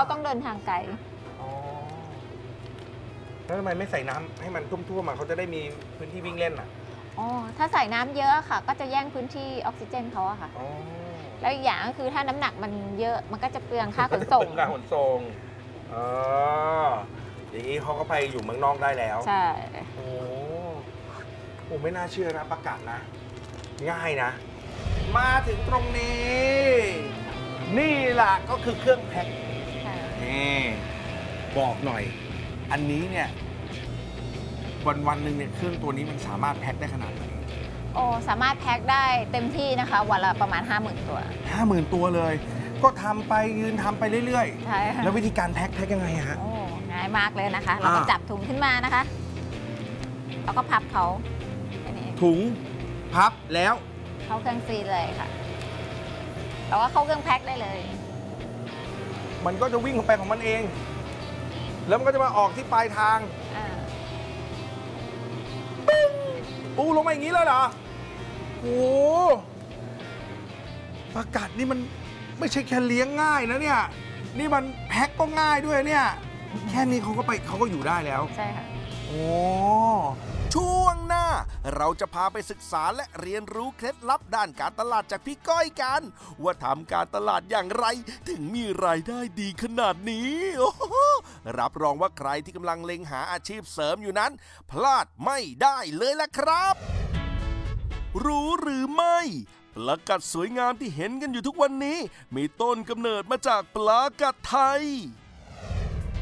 เขาต้องเดินทางไกลอ๋อแล้วทำไมไม่ใส่น้ำให้มันท่วมๆเขาจะได้มีพื้นที่วิ่งเล่นอ่ะอ๋อถ้าใส่น้ำเยอะค่ะก็จะแย่งพื้นที่ออกซิเจนเขาอะค่ะแล้วอีกอย่างก็คือถ้าน้ำหนักมันเยอะมันก็จะเปลืองค่าขนส่งค่าขนส่งอย่างนี้เขาก็ไปอยู่เมืองนอกได้แล้วใช่โอ้โหไม่น่าเชื่อนะประกาศนะง่ายนะมาถึงตรงนี้นี่แหละก็คือเครื่องแพ็คนี่บอกหน่อยอันนี้เนี่ยวันหนึ่งเนี่ยเครื่องตัวนี้มันสามารถแพ็คได้ขนาดไหนโอ้สามารถแพ็คได้เต็มที่นะคะวันละประมาณ 50,000 ตัว 50,000 ตัวเลยก็ทำไปยืนทำไปเรื่อยๆใช่แล้ววิธีการแพ็คยังไงฮะโอ้ง่ายมากเลยนะคะเราก็จับถุงขึ้นมานะคะแล้วก็พับเขาถุงพับแล้วเข้าเครื่องฟรีเลยค่ะเราก็เข้าเครื่องแพ็คได้เลยมันก็จะวิ่งของไปของมันเองแล้วมันก็จะมาออกที่ปลายทางปูลงมาอย่างนี้เลยเหรอโอ้ปลากัดนี่มันไม่ใช่แค่เลี้ยงง่ายนะเนี่ยนี่มันแพ็คก็ง่ายด้วยเนี่ยแค่นี้เขาก็อยู่ได้แล้วใช่ค่ะโอ้ช่วงหน้าเราจะพาไปศึกษาและเรียนรู้เคล็ดลับด้านการตลาดจากพี่ก้อยกันว่าทำการตลาดอย่างไรถึงมีรายได้ดีขนาดนี้โอ้โหรับรองว่าใครที่กำลังเล็งหาอาชีพเสริมอยู่นั้นพลาดไม่ได้เลยล่ะครับรู้หรือไม่ปลากัดสวยงามที่เห็นกันอยู่ทุกวันนี้มีต้นกำเนิดมาจากปลากัดไทย